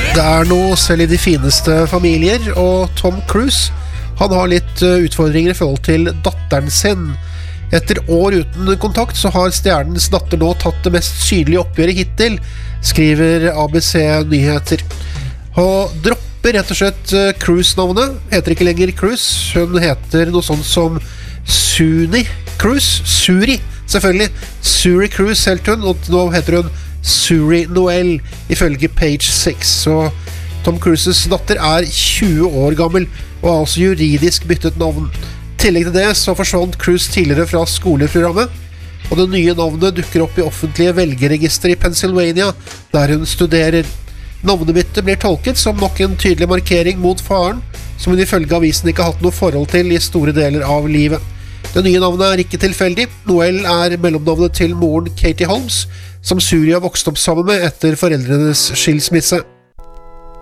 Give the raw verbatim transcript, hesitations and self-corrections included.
Det er noe selv i de fineste familier, og Tom Cruise, han har litt utfordringer i forhold til datteren sin. Etter år uten kontakt så har stjernens datter nå tatt det mest synlige oppgjøret hittil, skriver A B C Nyheter. Og dropper rett og slett Cruise-navnet, heter ikke lenger Cruise, hun heter noe sånt som Suni Cruise, Suri, selvfølgelig, Suri Cruise helt hun, og nå heter hun Suri Noel, ifølge Page six. Så Tom Cruises datter er tjue år gammel, og har altså juridisk byttet navn. I tillegg til det så forsvant Cruise tidligere fra skoleprogrammet, og det nye navnet dukker opp i offentlige velgerregister i Pennsylvania, der hun studerer. Navnebyttet blir tolket som nok en tydelig markering mot faren, som hun ifølge avisen ikke har hatt noe forhold til i store deler av livet. Det nye navnet er ikke tilfeldig. Noel er mellomnavnet til moren Katie Holmes, som Suri har vokst opp sammen med etter foreldrenes skilsmisse.